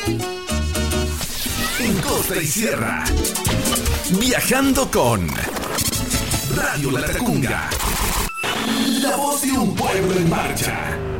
En costa y sierra. Viajando con Radio La Tacunga. La voz de un pueblo en marcha.